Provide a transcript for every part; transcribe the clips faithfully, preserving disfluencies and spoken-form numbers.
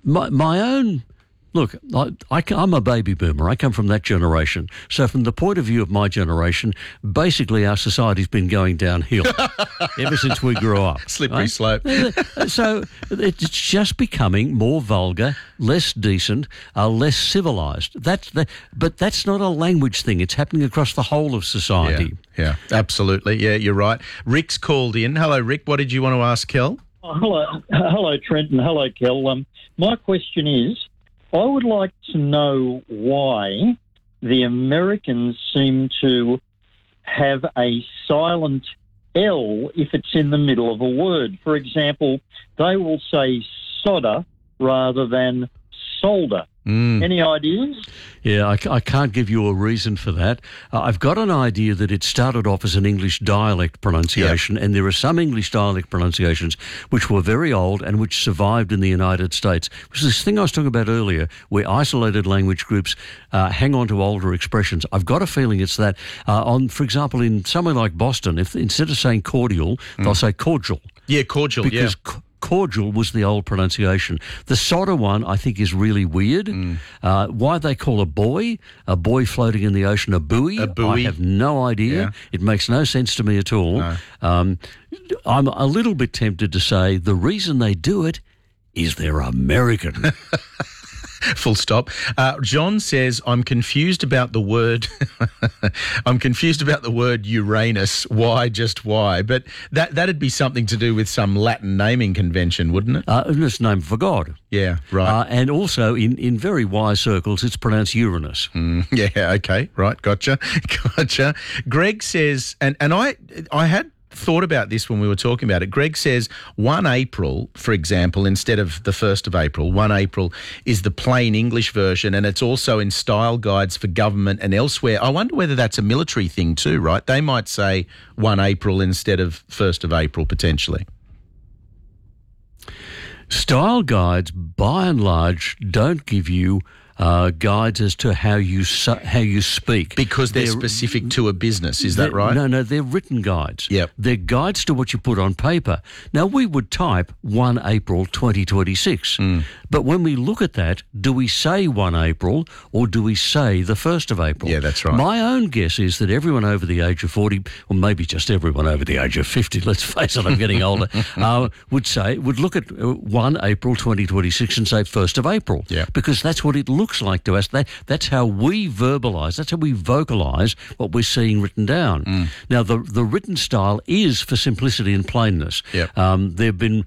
my, my own... Look, I, I, I'm a baby boomer. I come from that generation. So from the point of view of my generation, basically our society's been going downhill ever since we grew up. Slippery right? slope. So it's just becoming more vulgar, less decent, uh, less civilised. That's the, but that's not a language thing. It's happening across the whole of society. Yeah, yeah, absolutely. Yeah, you're right. Rick's called in. Hello, Rick. What did you want to ask Kel? Oh, hello, hello, Trent, and hello, Kel. Um, my question is, I would like to know why the Americans seem to have a silent L if it's in the middle of a word. For example, they will say soda rather than solder. Mm. Any ideas? Yeah, I, I can't give you a reason for that. Uh, I've got an idea that it started off as an English dialect pronunciation, yep. and there are some English dialect pronunciations which were very old and which survived in the United States. It was this thing I was talking about earlier, where isolated language groups uh, hang on to older expressions. I've got a feeling it's that. Uh, on, for example, in somewhere like Boston, if instead of saying cordial, mm. they'll say cordial. Yeah, cordial, because yeah. Co- cordial was the old pronunciation. The soda one, I think, is really weird. Mm. Uh, why they call a buoy, a buoy floating in the ocean, a buoy, a buoy. I have no idea. Yeah. It makes no sense to me at all. No. Um, I'm a little bit tempted to say the reason they do it is they're American. Full stop. Uh, John says, I'm confused about the word, I'm confused about the word Uranus. Why, just why? But that, that'd be something to do with some Latin naming convention, wouldn't it? Uh, it's named for God. Yeah, right. Uh, and also, in, in very wise circles, it's pronounced Uranus. Mm, yeah, okay, right, gotcha, gotcha. Greg says, and, and I, I had thought about this when we were talking about it. Greg says First April, for example, instead of the first of April, First April is the plain English version, and it's also in style guides for government and elsewhere. I wonder whether that's a military thing too, right? They might say First April instead of first of April, potentially. Style guides, by and large, don't give you Uh, guides as to how you su- how you speak. Because they're, they're specific to a business, is that right? No, no, they're written guides. Yep. They're guides to what you put on paper. Now, we would type First April twenty twenty-six, mm. but when we look at that, do we say First April or do we say the first of April? Yeah, that's right. My own guess is that everyone over the age of forty, or maybe just everyone over the age of fifty, let's face it, I'm getting older, uh, would say, would look at First April twenty twenty-six and say first of April. Yeah. Because that's what it looks like to us. That, that's how we verbalise, that's how we vocalise what we're seeing written down. Mm. Now, the the written style is for simplicity and plainness. Yep. Um, there have been...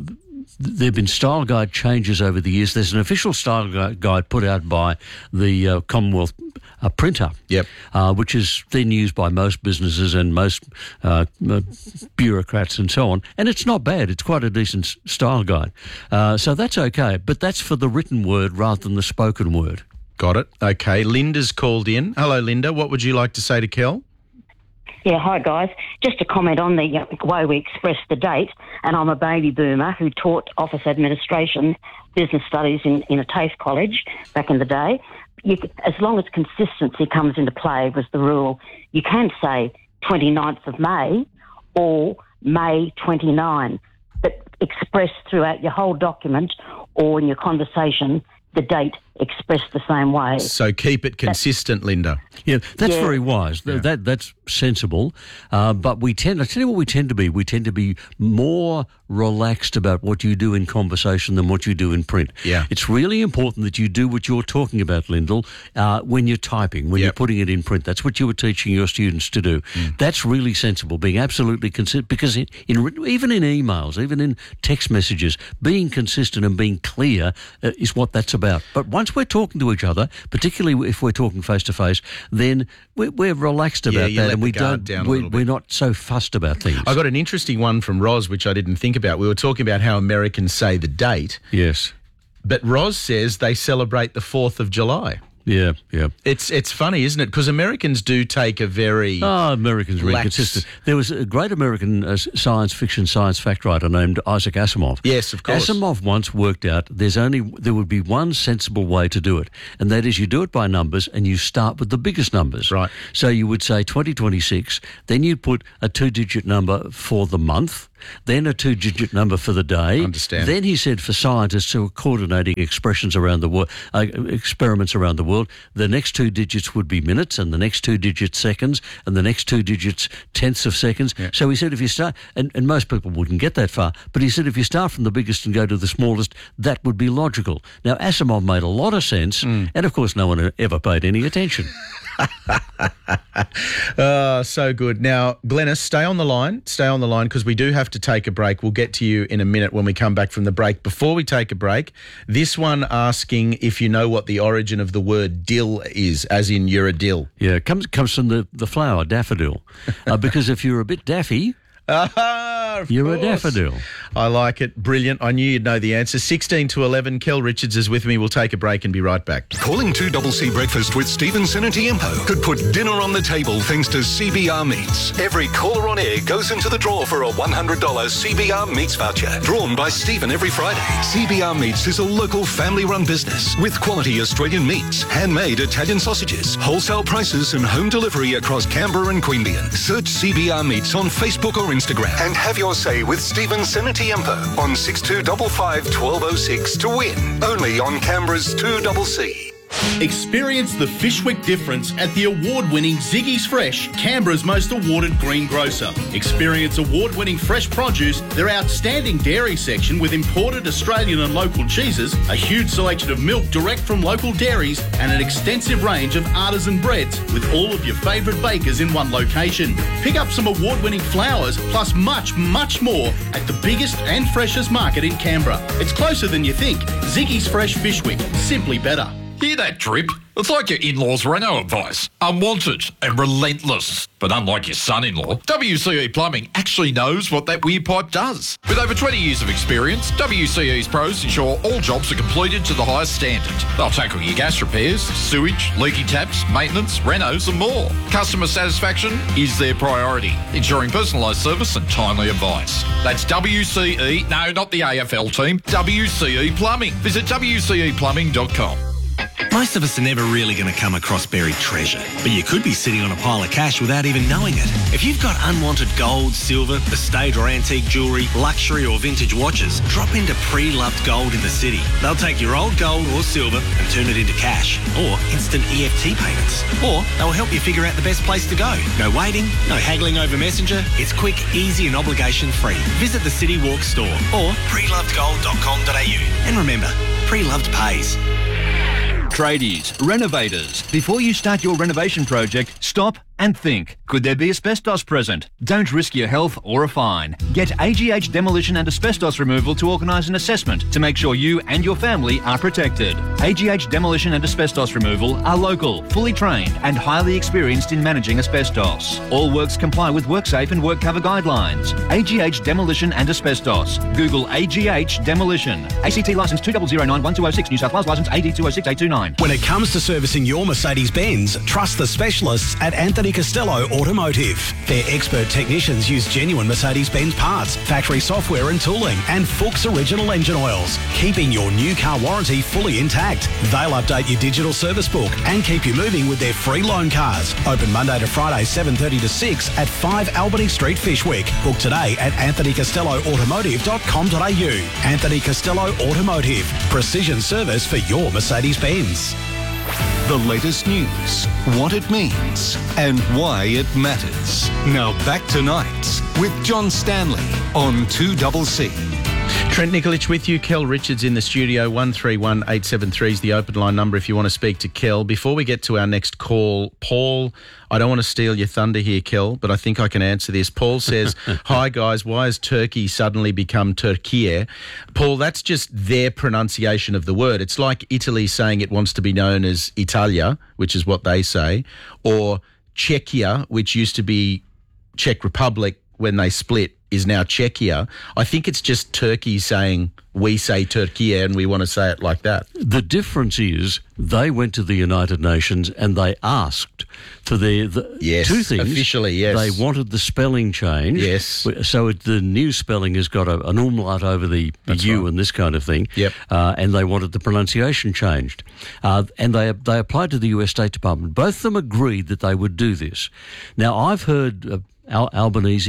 There have been style guide changes over the years. There's an official style guide put out by the uh, Commonwealth uh, printer, yep. uh, which is then used by most businesses and most uh, bureaucrats and so on. And it's not bad. It's quite a decent style guide. Uh, so that's okay. But that's for the written word rather than the spoken word. Got it. Okay. Linda's called in. Hello, Linda. What would you like to say to Kel? Yeah, hi guys. Just to comment on the uh, way we express the date, and I'm a baby boomer who taught office administration, business studies in, in a TAFE college back in the day. You, as long as consistency comes into play was the rule, you can say twenty-ninth of May or May twenty-ninth, but express throughout your whole document or in your conversation the date expressed the same way. So keep it consistent, that, Linda. Yeah, that's yeah. very wise. Yeah. That That's sensible. Uh, but we tend, I tell you what we tend to be. We tend to be more relaxed about what you do in conversation than what you do in print. Yeah. It's really important that you do what you're talking about, Lyndall, uh, when you're typing, when yep. you're putting it in print. That's what you were teaching your students to do. Mm. That's really sensible, being absolutely consistent, because in, in, even in emails, even in text messages, being consistent and being clear uh, is what that's about. But once we're talking to each other, particularly if we're talking face-to-face, then we're, we're relaxed about yeah, that, and we don't, we're, we're not so fussed about things. I got an interesting one from Roz, which I didn't think about. We were talking about how Americans say the date. Yes. But Roz says they celebrate the fourth of July. Yeah, yeah. It's it's funny, isn't it? Because Americans do take a very Oh, Americans are lax... inconsistent. There was a great American uh, science fiction science fact writer named Isaac Asimov. Yes, of course. Asimov once worked out there's only there would be one sensible way to do it, and that is you do it by numbers and you start with the biggest numbers. Right. So you would say twenty twenty-six, then you'd put a two-digit number for the month, then a two-digit number for the day. Understand. Then he said for scientists who are coordinating expressions around the world, uh, experiments around the world, the next two digits would be minutes, and the next two digits seconds, and the next two digits tenths of seconds. Yeah. So he said if you start, and, and most people wouldn't get that far, but he said if you start from the biggest and go to the smallest, that would be logical. Now, Asimov made a lot of sense, Mm. and of course no one ever paid any attention. Oh, so good. Now, Glenys, stay on the line. Stay on the line because we do have to take a break. We'll get to you in a minute when we come back from the break. Before we take a break, this one asking if you know what the origin of the word dill is, as in you're a dill. Yeah, it comes, comes from the, the flower, daffodil. Uh, because if you're a bit daffy, Ah, of you're a course. daffodil. I like it. Brilliant. I knew you'd know the answer. sixteen to eleven. Kel Richards is with me. We'll take a break and be right back. Calling two C C Breakfast with Stephen Senatiempo could put dinner on the table thanks to C B R Meats. Every caller on air goes into the draw for a one hundred dollars C B R Meats voucher, drawn by Stephen every Friday. C B R Meats is a local family-run business with quality Australian meats, handmade Italian sausages, wholesale prices and home delivery across Canberra and Queanbeyan. Search C B R Meats on Facebook or Instagram and have your say with Stephen Senatiempo on six two five five, one two zero six to win. Only on Canberra's two C C. Experience the Fishwick difference at the award-winning Ziggy's Fresh, Canberra's most awarded green grocer. Experience award-winning fresh produce, their outstanding dairy section with imported Australian and local cheeses, a huge selection of milk direct from local dairies, and an extensive range of artisan breads with all of your favourite bakers in one location. Pick up some award-winning flowers plus much, much more at the biggest and freshest market in Canberra. It's closer than you think. Ziggy's Fresh Fishwick, simply better. Hear that drip? It's like your in-laws' Renault advice. Unwanted and relentless. But unlike your son-in-law, W C E Plumbing actually knows what that weird pipe does. With over twenty years of experience, W C E's pros ensure all jobs are completed to the highest standard. They'll tackle your gas repairs, sewage, leaky taps, maintenance, renos and more. Customer satisfaction is their priority, ensuring personalised service and timely advice. That's W C E, no, not the A F L team, W C E Plumbing. Visit W C E plumbing dot com. Most of us are never really going to come across buried treasure, but you could be sitting on a pile of cash without even knowing it. If you've got unwanted gold, silver, estate or antique jewellery, luxury or vintage watches, drop into Pre-Loved Gold in the city. They'll take your old gold or silver and turn it into cash, or instant E F T payments. Or they'll help you figure out the best place to go. No waiting, no haggling over Messenger. It's quick, easy and obligation-free. Visit the City Walk store or pre loved gold dot com dot a u. And remember, Pre-Loved pays. Tradies, renovators. Before you start your renovation project, stop and think. Could there be asbestos present? Don't risk your health or a fine. Get A G H Demolition and Asbestos Removal to organise an assessment to make sure you and your family are protected. A G H Demolition and Asbestos Removal are local, fully trained and highly experienced in managing asbestos. All works comply with WorkSafe and WorkCover guidelines. A G H Demolition and Asbestos. Google A G H Demolition. A C T licence two zero zero nine one two zero six, New South Wales licence A D two zero six eight two nine. When it comes to servicing your Mercedes-Benz, trust the specialists at Anthony Costello Automotive. Their expert technicians use genuine Mercedes-Benz parts, factory software and tooling, and Fuchs original engine oils, keeping your new car warranty fully intact. They'll update your digital service book and keep you moving with their free loan cars. Open Monday to Friday, seven thirty to six at five Albany Street, Fishwick. Book today at anthony costello automotive dot com dot a u. Anthony Costello Automotive. Precision service for your Mercedes-Benz. The latest news, what it means, and why it matters. Now back to Nights with John Stanley on two C C. Trent Nikolic with you. Kel Richards in the studio. one three one eight seven three is the open line number if you want to speak to Kel. Before we get to our next call, Paul, I don't want to steal your thunder here, Kel, but I think I can answer this. Paul says, hi guys, why has Turkey suddenly become Turkiye? Paul, that's just their pronunciation of the word. It's like Italy saying it wants to be known as Italia, which is what they say, or Czechia, which used to be Czech Republic when they split, is now Czechia. I think it's just Turkey saying we say Turkey and we want to say it like that. The difference is they went to the United Nations and they asked for their the, yes, two things. Officially, yes. They wanted the spelling change. Yes. So it, the new spelling has got a, an umlaut over the, the U right. and this kind of thing. Yep. Uh, and they wanted the pronunciation changed. Uh, and they they applied to the U S State Department. Both of them agreed that they would do this. Now, I've heard uh, Al- Albanese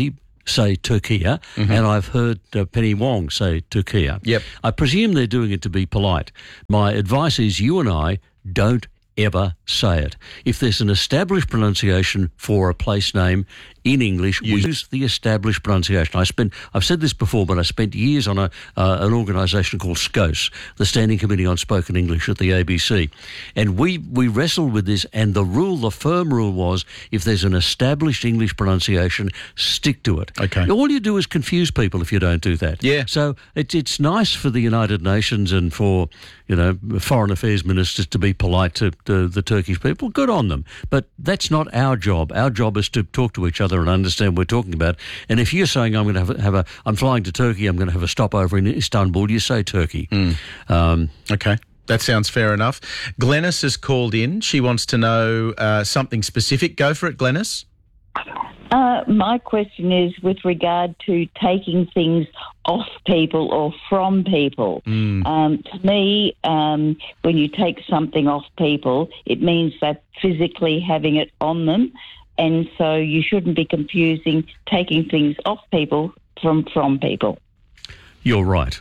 say Turkey, mm-hmm. and I've heard uh, Penny Wong say Turkey. Yep. I presume they're doing it to be polite. My advice is you and I don't ever say it. If there's an established pronunciation for a place name in English, we use the established pronunciation. I spent, I've said this before, but I spent years on a uh, an organisation called SCOSE, the Standing Committee on Spoken English at the A B C, and we we wrestled with this. And the rule, the firm rule, was if there's an established English pronunciation, stick to it. Okay. All you do is confuse people if you don't do that. Yeah. So it's it's nice for the United Nations and for you know foreign affairs ministers to be polite to, to the Turkish people. Good on them. But that's not our job. Our job is to talk to each other and understand what we're talking about. And if you're saying I'm going to have a, have a I'm flying to Turkey, I'm going to have a stopover in Istanbul, you say Turkey. Mm. Um, okay. That sounds fair enough. Glenys has called in. She wants to know uh, something specific. Go for it, Glenys. Uh, my question is with regard to taking things off people or from people. Mm. Um, to me, um, when you take something off people, it means that physically having it on them, and so you shouldn't be confusing taking things off people from from people. You're right.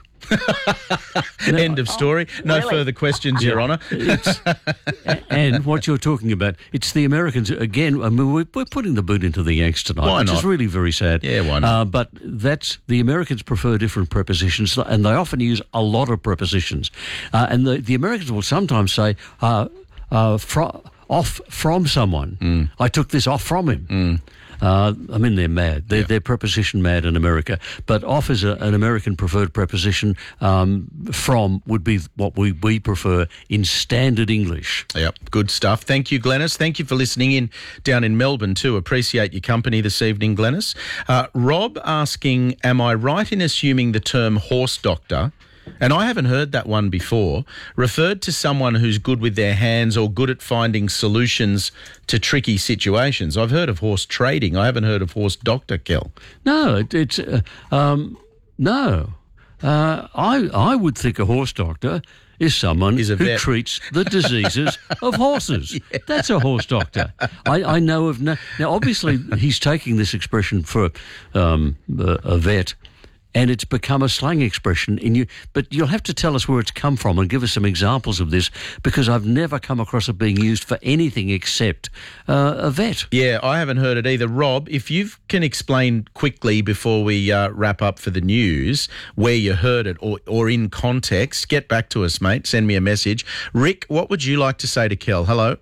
End of story. No really? further questions, Your Honour. It's, and what you're talking about, it's the Americans, again, I mean, we're, we're putting the boot into the Yanks tonight, Why which not? is really very sad. Yeah, why not? Uh, but that's, the Americans prefer different prepositions, and they often use a lot of prepositions. Uh, and the, the Americans will sometimes say, uh, uh, fro- off from someone. Mm. I took this off from him. Mm. Uh, I mean, they're mad. They're, Yeah. they're preposition mad in America. But off is a, an American preferred preposition. Um, from would be what we, we prefer in standard English. Yep, good stuff. Thank you, Glenys. Thank you for listening in down in Melbourne too. Appreciate your company this evening, Glenys. Uh, Rob asking, am I right in assuming the term horse doctor, and I haven't heard that one before, referred to someone who's good with their hands or good at finding solutions to tricky situations? I've heard of horse trading. I haven't heard of horse doctor, Kel. No, it, it's uh, um, no. Uh, I I would think a horse doctor is someone Is a who vet. treats the diseases of horses. Yeah. That's a horse doctor. I, I know of no. Now, obviously, he's taking this expression for um, a, a vet. And it's become a slang expression in you, but you'll have to tell us where it's come from and give us some examples of this, because I've never come across it being used for anything except uh, a vet. Yeah, I haven't heard it either. Rob, if you can explain quickly before we uh, wrap up for the news where you heard it or, or in context, get back to us, mate. Send me a message. Rick, what would you like to say to Kel? Hello?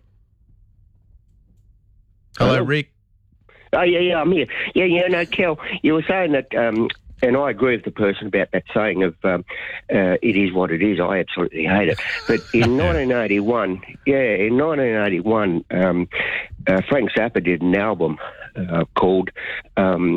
Hello, Hello. Rick. Oh, yeah, yeah, I'm here. Yeah, yeah, no, Kel, you were saying that, um, and I agree with the person about that saying of um, uh, it is what it is. I absolutely hate it. But in nineteen eighty-one, yeah, in nineteen eighty-one, um, uh, Frank Zappa did an album uh, called um,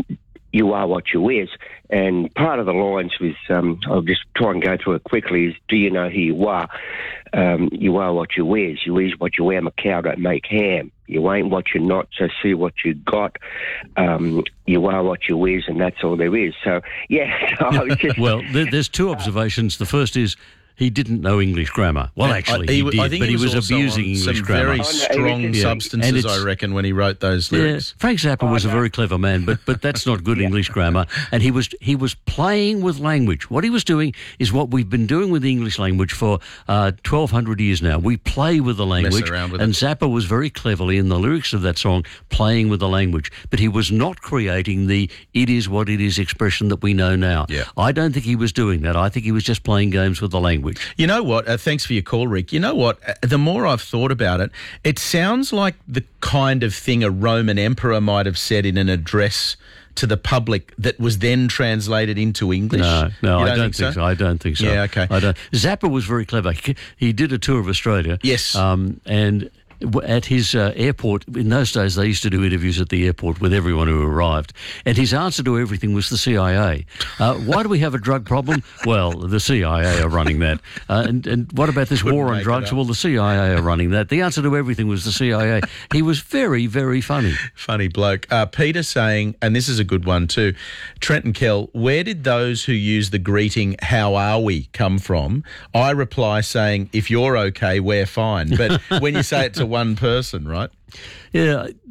You Are What You Is. And part of the lines was, um, I'll just try and go through it quickly, is, do you know who you are? Um, you are what you is. You is what you wear. A cow don't make ham. You ain't what you're not, so see what you got. Um, you are what you is, and that's all there is. So, yeah. So I was just, Well, there, there's two observations. The first is he didn't know English grammar. Well, actually, I, he, he, did, I think but he he was, was also abusing on English some grammar. very Oh, no, strong he was- And substances, it's- I reckon, when he wrote those Yeah, lyrics. Frank Zappa was a no. very clever man, but but that's not good English grammar. And he was he was playing with language. What he was doing is what we've been doing with the English language for uh, twelve hundred years now. We play with the language, around with and it. Zappa was very cleverly in the lyrics of that song playing with the language. But he was not creating the "it is what it is" expression that we know now. Yeah. I don't think he was doing that. I think he was just playing games with the language. You know what? Uh, thanks for your call, Rick. You know what? Uh, The more I've thought about it, it sounds like the kind of thing a Roman emperor might have said in an address to the public that was then translated into English. No, no, You I don't think so? I don't think so. Yeah, okay. I don't. Zappa was very clever. He, he did a tour of Australia. Yes. Um, and w- at his uh, airport, in those days, they used to do interviews at the airport with everyone who arrived. And his answer to everything was the C I A. Uh, why do we have a drug problem? Well, the C I A are running that. Uh, and, and what about this Couldn't war on make it drugs? up. Well, the C I A are running that. The answer to everything was the C I A. He was very, very funny. Funny bloke. Uh, Peter saying, and this is a good one too, Trent and Kel, where did those who use the greeting, how are we, come from? I reply saying, if you're okay, we're fine. But when you say it to one person, right? Yeah.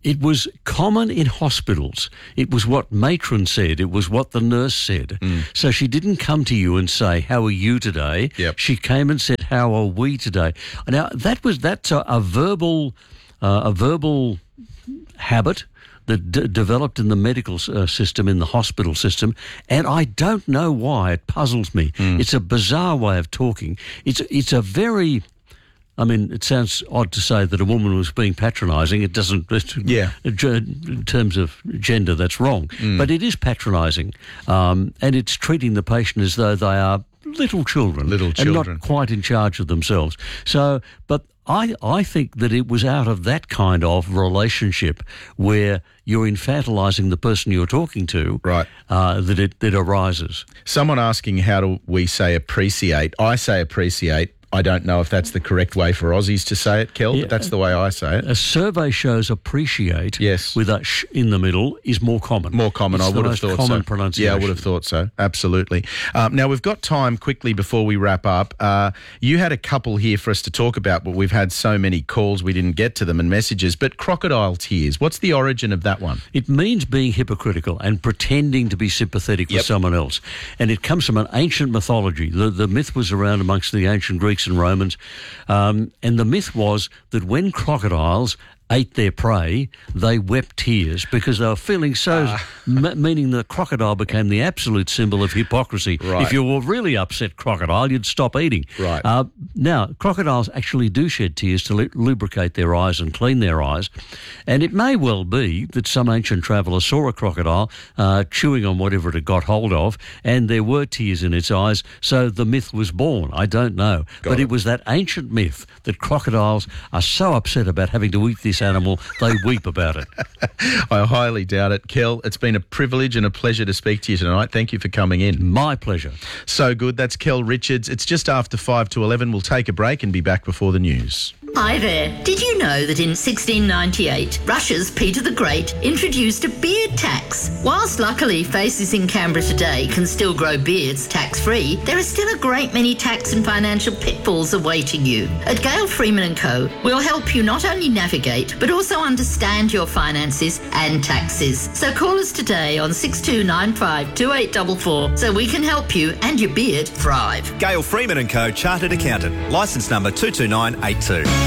It was common in hospitals. It was what matron said. It was what the nurse said. Mm. So she didn't come to you and say, "How are you today?" Yep. She came and said, "How are we today?" Now that was that's a, a verbal, uh, a verbal habit that d- developed in the medical uh, system, in the hospital system, and I don't know why. It puzzles me. Mm. It's a bizarre way of talking. It's it's a very I mean, it sounds odd to say that a woman was being patronising. It doesn't, yeah. in terms of gender, that's wrong. Mm. But it is patronising, um, and it's treating the patient as though they are little children, little children, and not quite in charge of themselves. So, but I, I think that it was out of that kind of relationship where you're infantilising the person you're talking to, right? Uh, that it that arises. Someone asking how do we say appreciate? I say appreciate. I don't know if that's the correct way for Aussies to say it, Kel, Yeah. but that's the way I say it. A survey shows appreciate, yes, with a sh in the middle, is more common. More common, it's I the would have most thought common so. pronunciation. Yeah, I would have thought so. Absolutely. Um, now, we've got time quickly before we wrap up. Uh, you had a couple here for us to talk about, but we've had so many calls we didn't get to them and messages. But crocodile tears, what's the origin of that one? It means being hypocritical and pretending to be sympathetic Yep. with someone else. And it comes from an ancient mythology. The, the myth was around amongst the ancient Greeks and Romans. Um, and the myth was that when crocodiles ate their prey, they wept tears because they were feeling so, Ah. m- meaning the crocodile became the absolute symbol of hypocrisy. Right. If you were really upset crocodile, you'd stop eating. Right. Uh, now, crocodiles actually do shed tears to lu- lubricate their eyes and clean their eyes. And it may well be that some ancient traveller saw a crocodile uh, chewing on whatever it had got hold of, and there were tears in its eyes, so the myth was born. I don't know. Got but it. it was that ancient myth that crocodiles are so upset about having to eat this animal, they weep about it. I highly doubt it. Kel, it's been a privilege and a pleasure to speak to you tonight. Thank you for coming in. My pleasure. So good. That's Kel Richards. It's just after five to eleven. We'll take a break and be back before the news. Hi there. Did you know that in sixteen ninety-eight, Russia's Peter the Great introduced a beard tax? Whilst luckily faces in Canberra today can still grow beards tax-free, there are still a great many tax and financial pitfalls awaiting you. At Gale Freeman and Co, we'll help you not only navigate, but also understand your finances and taxes. So call us today on six two nine five two eight four four so we can help you and your beard thrive. Gale Freeman and Co, Chartered Accountant, licence number two two nine eight two.